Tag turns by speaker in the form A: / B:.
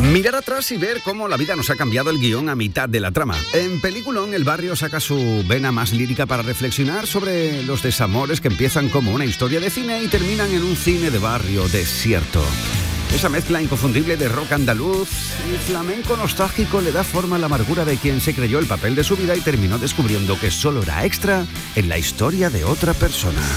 A: Mirar atrás y ver cómo la vida nos ha cambiado el guión a mitad de la trama. En Peliculón, El Barrio saca su vena más lírica para reflexionar sobre los desamores que empiezan como una historia de cine y terminan en un cine de barrio desierto. Esa mezcla inconfundible de rock andaluz y flamenco nostálgico le da forma a la amargura de quien se creyó el papel de su vida y terminó descubriendo que solo era extra en la historia de otra persona.